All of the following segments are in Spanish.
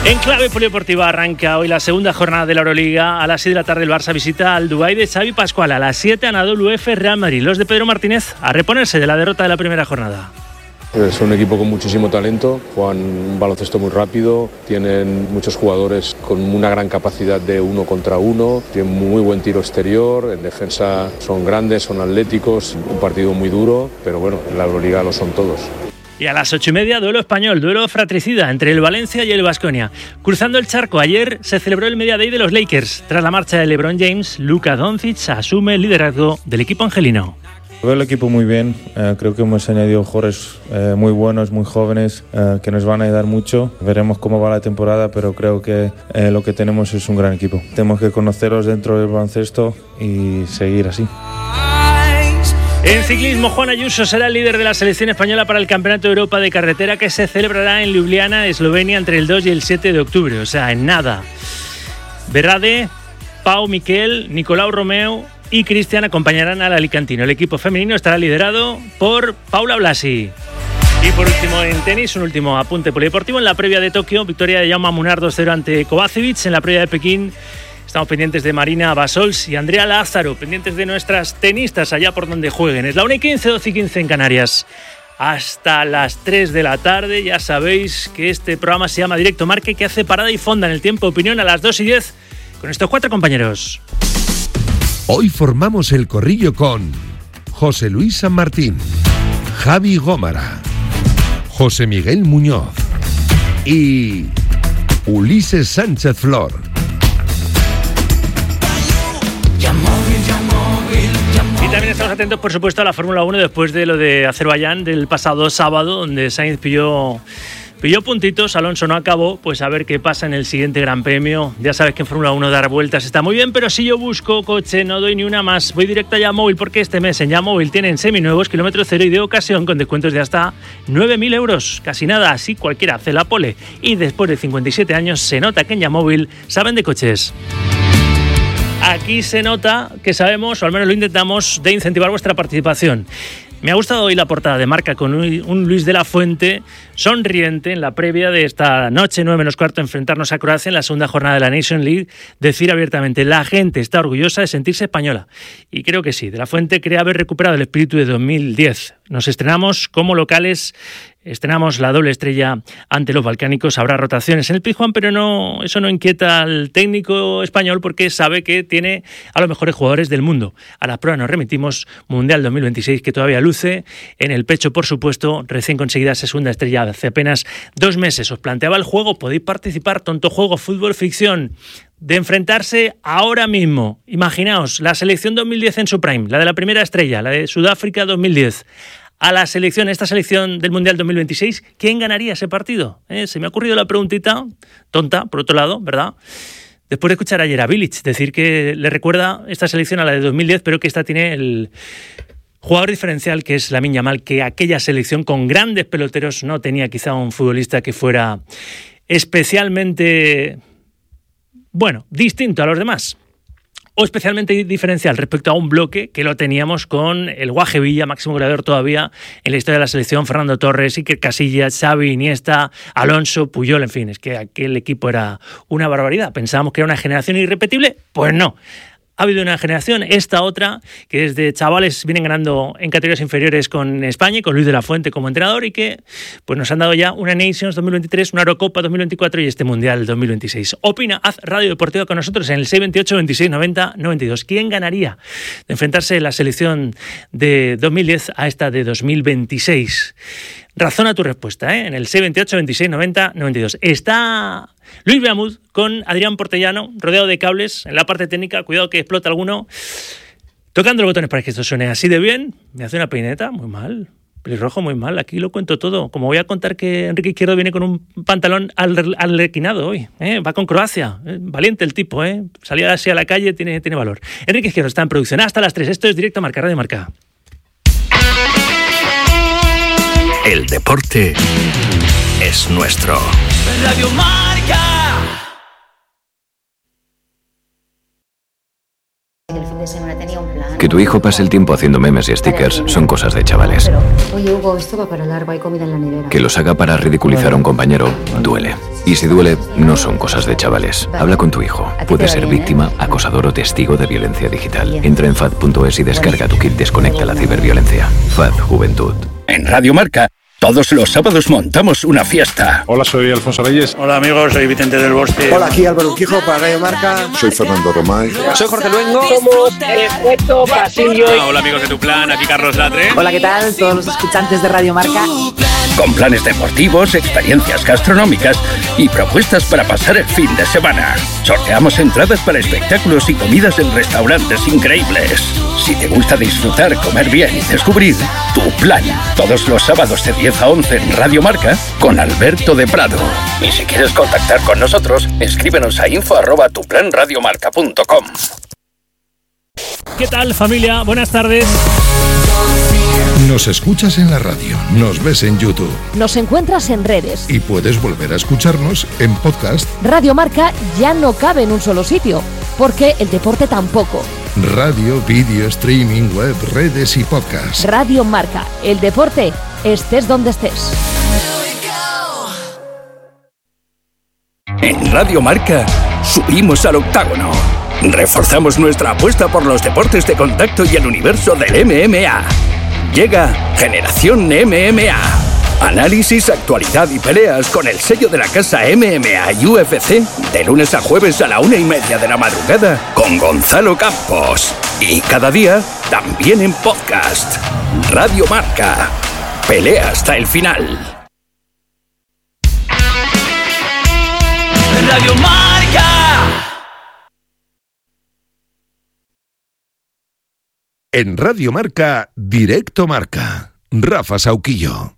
En clave polideportiva arranca hoy la segunda jornada de la Euroliga. A las 6 de la tarde el Barça visita al Dubái de Xavi Pascual. A las 7 Anadolu Efes Real Madrid. Los de Pedro Martínez a reponerse de la derrota de la primera jornada. Es un equipo con muchísimo talento, juegan un baloncesto muy rápido, tienen muchos jugadores con una gran capacidad de 1 contra 1, tienen muy buen tiro exterior, en defensa son grandes, son atléticos, un partido muy duro, pero bueno, en la Euroliga lo son todos. Y a las 8:30, duelo español, duelo fratricida entre el Valencia y el Baskonia. Cruzando el charco, ayer se celebró el Media Day de los Lakers. Tras la marcha de LeBron James, Luka Doncic asume el liderazgo del equipo angelino. Veo el equipo muy bien, creo que hemos añadido jugadores muy buenos, muy jóvenes, que nos van a ayudar mucho. Veremos cómo va la temporada, pero creo que lo que tenemos es un gran equipo. Tenemos que conocerlos dentro del baloncesto y seguir así. En ciclismo, Juan Ayuso será el líder de la selección española para el Campeonato de Europa de Carretera que se celebrará en Ljubljana, Eslovenia, entre el 2 y el 7 de octubre, o sea, en nada. Berrade, Pau Miquel, Nicolau Romeu y Cristian acompañarán al alicantino. El equipo femenino estará liderado por Paula Blasi. Y por último, en tenis, un último apunte polideportivo. En la previa de Tokio, victoria de Jaume Munar 2-0 ante Kovacevic. En la previa de Pekín, estamos pendientes de Marina Basols y Andrea Lázaro, pendientes de nuestras tenistas allá por donde jueguen. Es la 1:15, 12:15 en Canarias. Hasta las 3 de la tarde, ya sabéis que este programa se llama Directo Marque, que hace parada y fonda en el tiempo opinión a las 2:10 con estos 4 compañeros. Hoy formamos el corrillo con José Luis San Martín, Javi Gómara, José Miguel Muñoz y Ulises Sánchez Flor. Y también estamos atentos, por supuesto, a la Fórmula 1 después de lo de Azerbaiyán del pasado sábado, donde Sainz pilló puntitos, Alonso no acabó, pues a ver qué pasa en el siguiente Gran Premio. Ya sabes que en Fórmula 1 dar vueltas está muy bien, pero si yo busco coche no doy ni una más. Voy directo a Yamóvil porque este mes en Yamóvil tienen seminuevos, kilómetro cero y de ocasión con descuentos de hasta 9.000 euros. Casi nada, así cualquiera hace la pole. Y después de 57 años se nota que en Yamóvil saben de coches. Aquí se nota que sabemos, o al menos lo intentamos, de incentivar vuestra participación. Me ha gustado hoy la portada de Marca con un Luis de la Fuente sonriente en la previa de esta noche, 9:15, enfrentarnos a Croacia en la segunda jornada de la Nation League. Decir abiertamente, la gente está orgullosa de sentirse española. Y creo que sí, de la Fuente cree haber recuperado el espíritu de 2010. Nos estrenamos como locales, estrenamos la doble estrella ante los balcánicos. Habrá rotaciones en el Pizjuán, pero eso no inquieta al técnico español porque sabe que tiene a los mejores jugadores del mundo. A la prueba nos remitimos, Mundial 2026, que todavía luce en el pecho, por supuesto, recién conseguida esa segunda estrella hace apenas 2 meses. Os planteaba el juego, podéis participar, tonto juego, fútbol, ficción, de enfrentarse ahora mismo. Imaginaos, la selección 2010 en su prime, la de la primera estrella, la de Sudáfrica 2010. A la selección, esta selección del Mundial 2026, ¿quién ganaría ese partido? Se me ha ocurrido la preguntita, tonta, por otro lado, ¿verdad? Después de escuchar ayer a Bilic decir que le recuerda esta selección a la de 2010, pero que esta tiene el jugador diferencial, que es Lamine Yamal, que aquella selección con grandes peloteros no tenía quizá un futbolista que fuera especialmente, distinto a los demás. O especialmente diferencial respecto a un bloque que lo teníamos con el Guaje Villa, máximo goleador todavía en la historia de la selección, Fernando Torres, Iker Casillas, Xavi, Iniesta, Alonso, Puyol, en fin, es que aquel equipo era una barbaridad. Pensábamos que era una generación irrepetible, pues no. Ha habido una generación, esta otra, que desde chavales vienen ganando en categorías inferiores con España y con Luis de la Fuente como entrenador y que pues nos han dado ya una Nations 2023, una Eurocopa 2024 y este Mundial 2026. Opina, haz Radio Deportiva con nosotros en el 628 26 90 92. ¿Quién ganaría de enfrentarse la selección de 2010 a esta de 2026? Razona tu respuesta, en el 628 26 90 92. Está Luis Beamud con Adrián Portellano, rodeado de cables en la parte técnica. Cuidado que explota alguno. Tocando los botones para que esto suene así de bien. Me hace una peineta, muy mal. Pelirrojo, muy mal. Aquí lo cuento todo. Como voy a contar que Enrique Izquierdo viene con un pantalón arlequinado hoy. Va con Croacia. Valiente el tipo. Salir así a la calle tiene valor. Enrique Izquierdo está en producción hasta las 3. Esto es Directo Marca, Radio Marca. El deporte es nuestro. Radio Marca. Que tu hijo pase el tiempo haciendo memes y stickers son cosas de chavales. Oye, Hugo, esto va para largo, hay comida en la nevera. Que los haga para ridiculizar a un compañero duele. Y si duele, no son cosas de chavales. Habla con tu hijo. Puede ser víctima, acosador o testigo de violencia digital. Entra en FAD.es y descarga tu kit Desconecta la ciberviolencia. FAD Juventud. En Radio Marca, todos los sábados montamos una fiesta. Hola, soy Alfonso Reyes. Hola amigos, soy Vicente del Bosque. Hola, aquí Álvaro Urquijo para Radio Marca. Soy Fernando Romay. Soy Jorge Luengo. Somos el efecto pasillo. Hola amigos de Tu Plan, aquí Carlos Latre. Hola, ¿qué tal? Todos los escuchantes de Radio Marca. Con planes deportivos, experiencias gastronómicas y propuestas para pasar el fin de semana. Sorteamos entradas para espectáculos y comidas en restaurantes increíbles. Si te gusta disfrutar, comer bien y descubrir, Tu Plan. Todos los sábados de 10 a 11 en Radio Marca con Alberto de Prado. Y si quieres contactar con nosotros, escríbenos a info@tuplanradiomarca.com. ¿Qué tal, familia? Buenas tardes. Nos escuchas en la radio, nos ves en YouTube. Nos encuentras en redes. Y puedes volver a escucharnos en podcast. Radio Marca ya no cabe en un solo sitio, porque el deporte tampoco. Radio, vídeo, streaming, web, redes y podcast. Radio Marca, el deporte, estés donde estés. En Radio Marca, subimos al octágono. Reforzamos nuestra apuesta por los deportes de contacto y el universo del MMA. Llega Generación MMA. Análisis, actualidad y peleas con el sello de la casa MMA y UFC de lunes a jueves a la 1:30 de la madrugada con Gonzalo Campos. Y cada día también en podcast. Radio Marca. Pelea hasta el final. Radio Marca. En Radio Marca, Directo Marca. Rafa Sauquillo.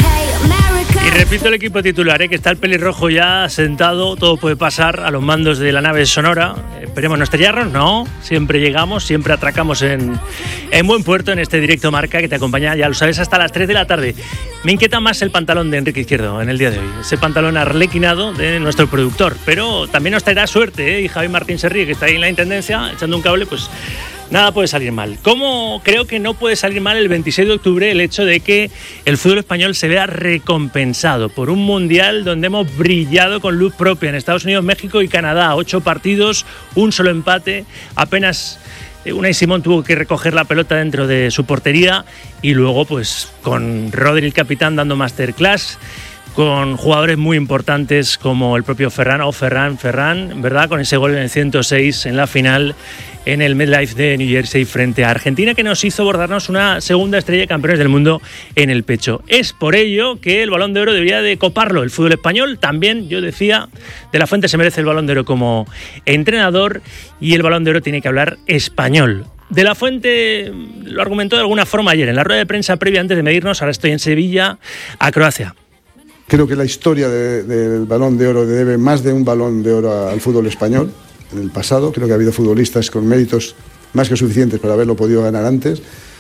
Y repito el equipo titular, que está el pelirrojo ya sentado, todo puede pasar a los mandos de la nave sonora. Esperemos no estrellarnos, no, siempre llegamos, siempre atracamos en buen puerto en este Directo Marca que te acompaña, ya lo sabes, hasta las 3 de la tarde. Me inquieta más el pantalón de Enrique Izquierdo en el día de hoy, ese pantalón arlequinado de nuestro productor, pero también nos traerá suerte, y Javi Martín se ríe, que está ahí en la intendencia echando un cable, pues nada puede salir mal. ¿Cómo creo que no puede salir mal el 26 de octubre el hecho de que el fútbol español se vea recompensado por un mundial donde hemos brillado con luz propia en Estados Unidos, México y Canadá? 8 partidos, un solo empate, apenas Unai Simón tuvo que recoger la pelota dentro de su portería y luego pues con Rodri el capitán dando masterclass, con jugadores muy importantes como el propio Ferran, ¿verdad? Con ese gol en el 106 en la final en el MetLife de New Jersey frente a Argentina, que nos hizo bordarnos una segunda estrella de campeones del mundo en el pecho. Es por ello que el Balón de Oro debería de coparlo el fútbol español. También, yo decía, De la Fuente se merece el Balón de Oro como entrenador y el Balón de Oro tiene que hablar español. De la Fuente lo argumentó de alguna forma ayer en la rueda de prensa previa antes de medirnos, ahora estoy en Sevilla, a Croacia. Creo que la historia del Balón de Oro debe más de un Balón de Oro al fútbol español. En el pasado creo que ha habido futbolistas con méritos más que suficientes para haberlo podido ganar antes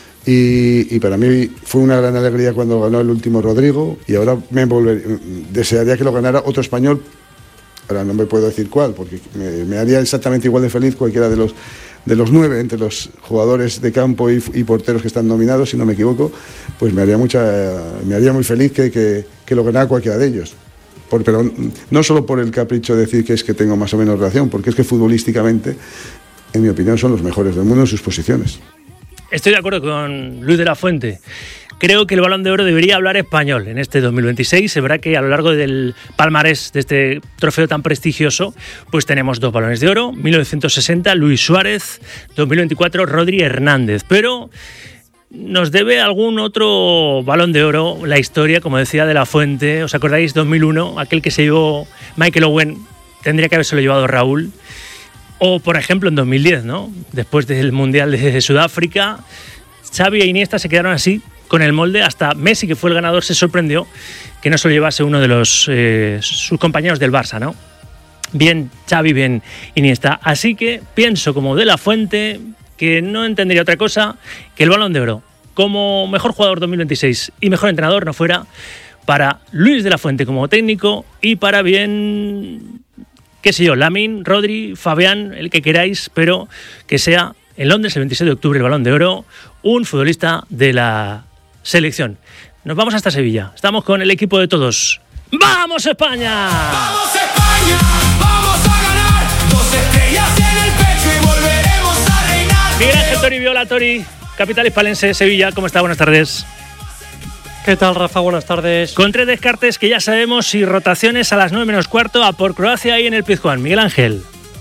y para mí fue una gran alegría cuando ganó el último Rodrigo y ahora desearía que lo ganara otro español. Ahora no me puedo decir cuál porque me haría exactamente igual de feliz cualquiera de los 9 entre los jugadores de campo y porteros que están nominados, si no me equivoco, pues me haría muy feliz que lo ganara cualquiera de ellos. Pero no solo por el capricho de decir que es que tengo más o menos relación, porque es que futbolísticamente, en mi opinión, son los mejores del mundo en sus posiciones. Estoy de acuerdo con Luis de la Fuente. Creo que el Balón de Oro debería hablar español en este 2026. Se verá que a lo largo del palmarés de este trofeo tan prestigioso, pues tenemos 2 Balones de Oro, 1960, Luis Suárez, 2024, Rodri Hernández. Pero nos debe algún otro Balón de Oro la historia, como decía De la Fuente. ¿Os acordáis? 2001, aquel que se llevó Michael Owen, tendría que habérselo llevado Raúl. O, por ejemplo, en 2010, ¿no? Después del Mundial de Sudáfrica, Xavi e Iniesta se quedaron así, con el molde. Hasta Messi, que fue el ganador, se sorprendió que no se lo llevase uno de sus compañeros del Barça, ¿no? Bien Xavi, bien Iniesta. Así que pienso, como De la Fuente, que no entendería otra cosa que el Balón de Oro como mejor jugador 2026 y mejor entrenador no fuera para Luis de la Fuente como técnico y para bien, qué sé yo, Lamine, Rodri, Fabián, el que queráis, pero que sea en Londres el 26 de octubre el Balón de Oro un futbolista de la selección. Nos vamos hasta Sevilla. Estamos con el equipo de todos. ¡Vamos España! ¡Vamos España! ¡Vamos a ganar! 2 estrellas en el pecho y volveremos a reinar. Miguel Ángel Tori, hola Tori, capital hispalense, Sevilla. ¿Cómo está? Buenas tardes. ¿Qué tal, Rafa? Buenas tardes. Con 3 descartes que ya sabemos y rotaciones a las 9 menos cuarto a por Croacia y en el Pizjuán. Miguel Ángel.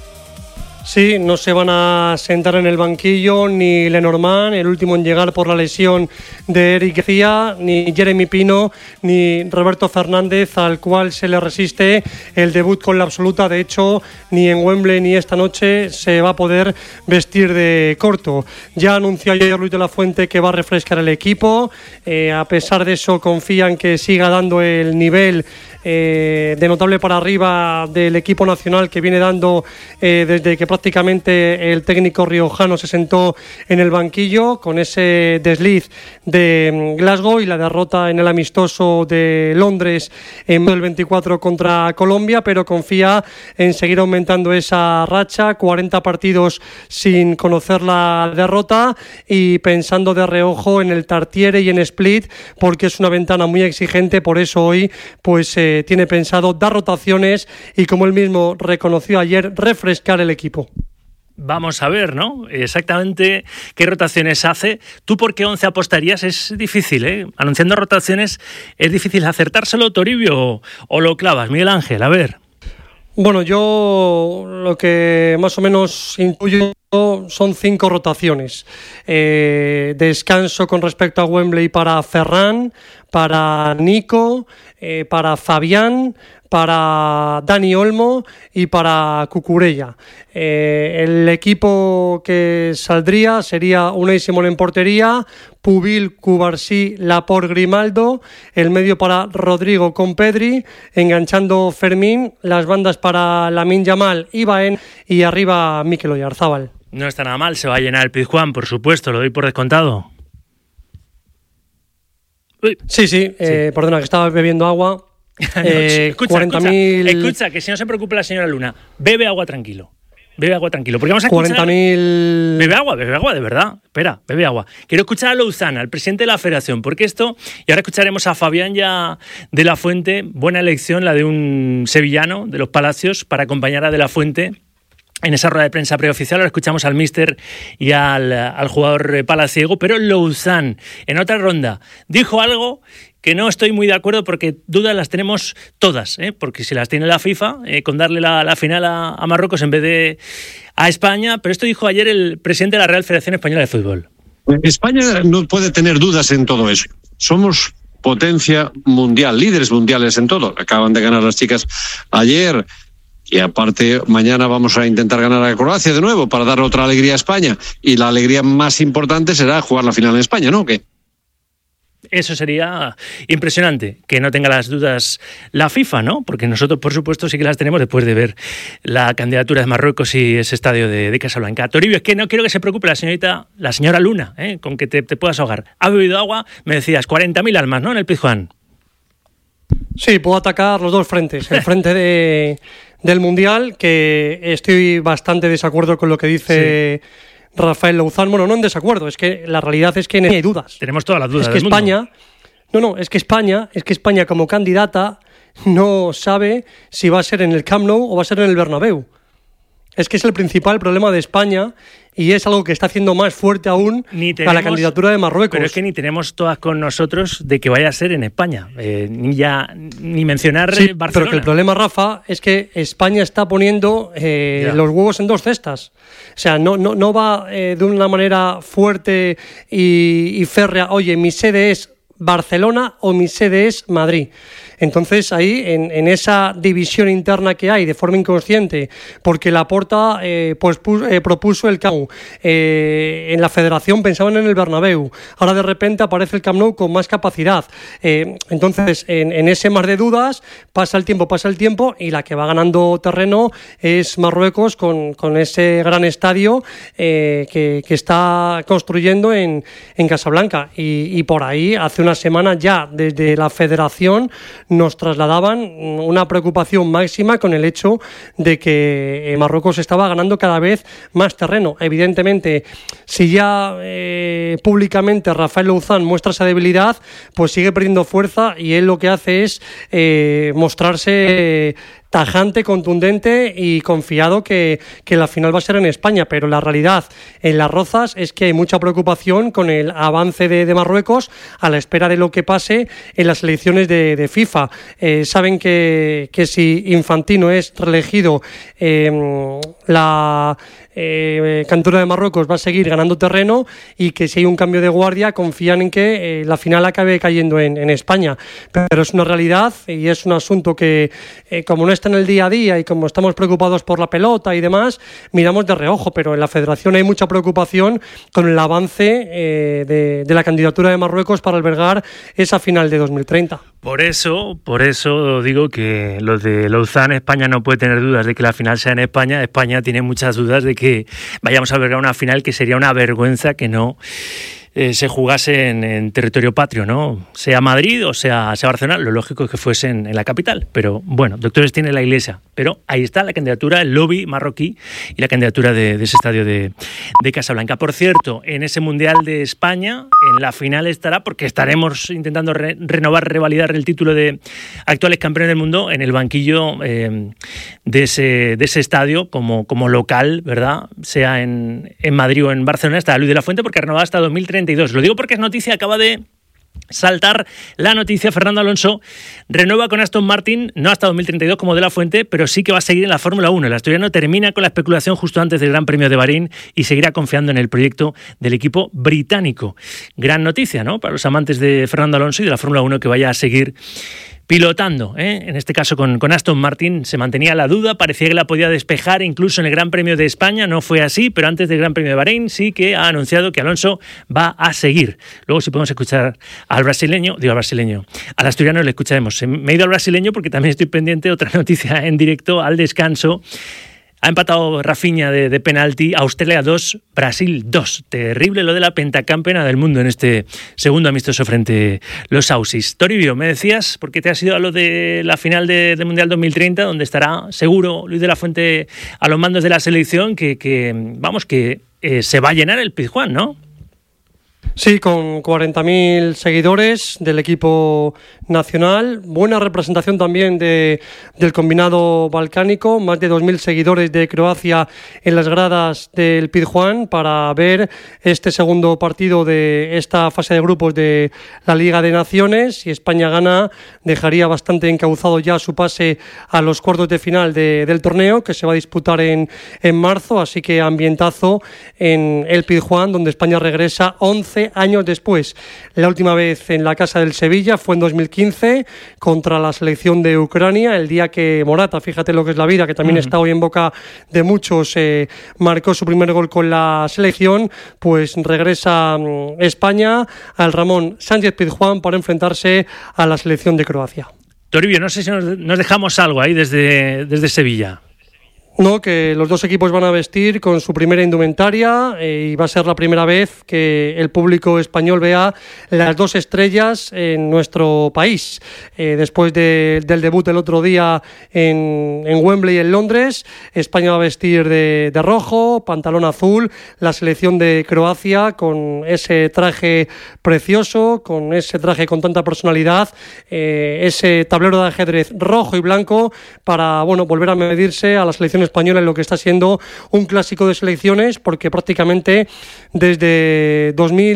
Sí, no se van a sentar en el banquillo ni Lenormand, el último en llegar por la lesión de Eric García, ni Jeremy Pino, ni Roberto Fernández, al cual se le resiste el debut con la absoluta. De hecho, ni en Wembley ni esta noche se va a poder vestir de corto. Ya anunció ayer Luis de la Fuente que va a refrescar el equipo. A pesar de eso, confían que siga dando el nivel de notable para arriba del equipo nacional que viene dando desde que prácticamente el técnico riojano se sentó en el banquillo, con ese desliz de Glasgow y la derrota en el amistoso de Londres en el 24 contra Colombia, pero confía en seguir aumentando esa racha, 40 partidos sin conocer la derrota y pensando de reojo en el Tartiere y en Split, porque es una ventana muy exigente. Por eso hoy pues tiene pensado dar rotaciones y, como él mismo reconoció ayer, refrescar el equipo. Vamos a ver, ¿no? Exactamente qué rotaciones hace. ¿Tú por qué 11 apostarías? Es difícil, ¿eh? Anunciando rotaciones es difícil acertárselo, Toribio, o lo clavas. Miguel Ángel, a ver. Bueno, yo lo que más o menos intuyo son 5 rotaciones. Descanso con respecto a Wembley para Ferran, para Nico, para Fabián, para Dani Olmo y para Cucurella. El equipo que saldría sería Unai Simón en portería, Pubil, Cubarsí, Laporte, Grimaldo, el medio para Rodrigo con Pedri, enganchando Fermín, las bandas para Lamine Yamal y Baen y arriba Mikel Oyarzabal. No está nada mal, se va a llenar el Pizjuán, por supuesto, lo doy por descontado. Uy. Sí. Perdona, que estaba bebiendo agua. Escucha, 40.000... escucha, que si no se preocupe la señora Luna, bebe agua tranquilo, porque vamos a escuchar... 40.000... Bebe agua, de verdad, espera, bebe agua. Quiero escuchar a Louzana, el presidente de la federación, porque esto, y ahora escucharemos a Fabián ya de la Fuente, buena elección la de un sevillano de los Palacios para acompañar a de la Fuente en esa rueda de prensa preoficial. Ahora escuchamos al míster y al jugador palaciego, pero Louzana, en otra ronda, dijo algo que no estoy muy de acuerdo, porque dudas las tenemos todas, porque si las tiene la FIFA, con darle la final a Marruecos en vez de a España, pero esto dijo ayer el presidente de la Real Federación Española de Fútbol. España no puede tener dudas en todo eso. Somos potencia mundial, líderes mundiales en todo. Acaban de ganar las chicas ayer. Y aparte, mañana vamos a intentar ganar a Croacia de nuevo para dar otra alegría a España. Y la alegría más importante será jugar la final en España, ¿no? ¿Qué? Eso sería impresionante, que no tenga las dudas la FIFA, ¿no? Porque nosotros, por supuesto, sí que las tenemos después de ver la candidatura de Marruecos y ese estadio de Casablanca. Toribio, es que no quiero que se preocupe la señora Luna, con que te puedas ahogar. ¿Ha bebido agua? Me decías, 40.000 almas, ¿no? En el Pizjuán. Sí, puedo atacar los dos frentes. El frente del Mundial, que estoy bastante de desacuerdo con lo que dice... Sí. Rafael Louzán, bueno, no en desacuerdo, es que la realidad es que no hay dudas. Tenemos todas las dudas. Es que España, es que España como candidata no sabe si va a ser en el Camp Nou o va a ser en el Bernabéu. Es que es el principal problema de España y es algo que está haciendo más fuerte aún a la candidatura de Marruecos. Pero es que ni tenemos todas con nosotros de que vaya a ser en España, ni mencionar Barcelona. Pero que el problema, Rafa, es que España está poniendo los huevos en 2 cestas. O sea, no va de una manera fuerte y férrea, oye, mi sede es Barcelona o mi sede es Madrid. Entonces ahí en esa división interna que hay de forma inconsciente, porque Laporta propuso el Camp Nou, en la federación pensaban en el Bernabéu, ahora de repente aparece el Camp Nou con más capacidad, entonces en ese mar de dudas pasa el tiempo y la que va ganando terreno es Marruecos con ese gran estadio que está construyendo en Casablanca y por ahí hace una semana ya desde la federación nos trasladaban una preocupación máxima con el hecho de que Marruecos estaba ganando cada vez más terreno. Evidentemente, si ya públicamente Rafael Louzán muestra esa debilidad, pues sigue perdiendo fuerza, y él lo que hace es mostrarse tajante, contundente y confiado que la final va a ser en España. Pero la realidad en Las Rozas es que hay mucha preocupación con el avance de Marruecos a la espera de lo que pase en las elecciones de FIFA. Saben que si Infantino es reelegido, la cantora de Marruecos va a seguir ganando terreno, y que si hay un cambio de guardia confían en que la final acabe cayendo en España. Pero es una realidad, y es un asunto que como no está en el día a día y como estamos preocupados por la pelota y demás, miramos de reojo. Pero en la federación hay mucha preocupación con el avance de la candidatura de Marruecos para albergar esa final de 2030. Por eso digo que lo de Louzán, España no puede tener dudas de que la final sea en España. España tiene muchas dudas de que vayamos a albergar una final, que sería una vergüenza que no se jugase en territorio patrio, ¿no? Sea Madrid o sea Barcelona, lo lógico es que fuese en la capital. Pero bueno, doctores tiene la Iglesia. Pero ahí está la candidatura, el lobby marroquí y la candidatura de ese estadio de Casablanca. Por cierto, en ese Mundial de España, en la final estará, porque estaremos intentando revalidar el título de actuales campeones del mundo, en el banquillo de ese estadio como local, ¿verdad? Sea en Madrid o en Barcelona, está Luis de la Fuente, porque renovada hasta 2032. Lo digo porque es noticia, acaba de saltar la noticia. Fernando Alonso renueva con Aston Martin, no hasta 2032 como de la Fuente, pero sí que va a seguir en la Fórmula 1. El asturiano termina con la especulación justo antes del Gran Premio de Bahrein y seguirá confiando en el proyecto del equipo británico. Gran noticia, ¿no?, para los amantes de Fernando Alonso y de la Fórmula 1, que vaya a seguir pilotando, en este caso con Aston Martin. Se mantenía la duda, parecía que la podía despejar incluso en el Gran Premio de España, no fue así, pero antes del Gran Premio de Bahrein sí que ha anunciado que Alonso va a seguir. Luego, si podemos escuchar al asturiano, le escucharemos. Me he ido al brasileño porque también estoy pendiente de otra noticia en directo al descanso. Ha empatado Rafinha de penalti, Australia 2, Brasil 2. Terrible lo de la pentacampeona del mundo en este segundo amistoso frente a los Aussies. Toribio, me decías, porque te has ido a lo de la final del Mundial 2030, donde estará seguro Luis de la Fuente a los mandos de la selección, que se va a llenar el Pizjuán, ¿no? Sí, con 40.000 seguidores del equipo nacional, buena representación también del combinado balcánico, más de 2.000 seguidores de Croacia en las gradas del Pizjuán para ver este segundo partido de esta fase de grupos de la Liga de Naciones. Si España gana, dejaría bastante encauzado ya su pase a los cuartos de final del torneo, que se va a disputar en marzo, así que ambientazo en el Pizjuán, donde España regresa 11 años después. La última vez en la casa del Sevilla fue en 2015 contra la selección de Ucrania, el día que Morata, fíjate lo que es la vida, que también está hoy en boca de muchos, marcó su primer gol con la selección. Pues regresa España al Ramón Sánchez Pizjuán para enfrentarse a la selección de Croacia. Toribio, no sé si nos dejamos algo ahí desde Sevilla. No, que los dos equipos van a vestir con su primera indumentaria y va a ser la primera vez que el público español vea las dos estrellas en nuestro país. Después del debut el otro día en Wembley, en Londres, España va a vestir de rojo, pantalón azul, la selección de Croacia con ese traje precioso, con ese traje con tanta personalidad, ese tablero de ajedrez rojo y blanco para volver a medirse a la selección española en lo que está siendo un clásico de selecciones, porque prácticamente desde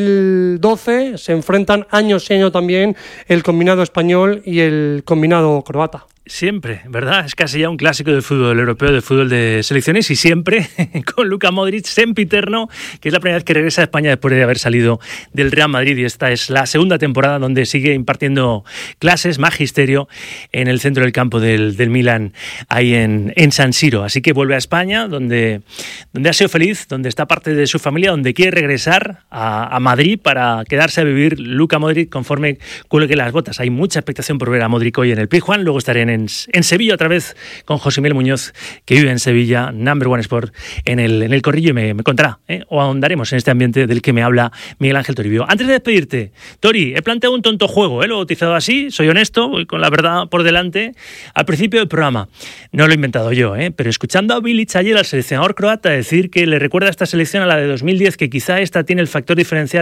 2012 se enfrentan año y año también el combinado español y el combinado croata. Siempre, ¿verdad? Es casi ya un clásico del fútbol europeo, del fútbol de selecciones, y siempre con Luka Modric, sempiterno, que es la primera vez que regresa a España después de haber salido del Real Madrid, y esta es la segunda temporada donde sigue impartiendo clases, magisterio, en el centro del campo del Milan, ahí en San Siro. Así que vuelve a España, donde ha sido feliz, donde está parte de su familia, donde quiere regresar a Madrid para quedarse a vivir Luka Modric conforme cuelgue las botas. Hay mucha expectación por ver a Modric hoy en el Pizjuán, luego estaré en en Sevilla otra vez con José Miguel Muñoz, que vive en Sevilla, Number One Sport, en el Corrillo, y me contará, o ahondaremos en este ambiente del que me habla Miguel Ángel Toribio. Antes de despedirte, Tori, he planteado un tonto juego, lo he bautizado así, soy honesto, voy con la verdad por delante. Al principio del programa, no lo he inventado yo, pero escuchando a Bilic ayer, al seleccionador croata, decir que le recuerda a esta selección a la de 2010, que quizá esta tiene el factor diferencial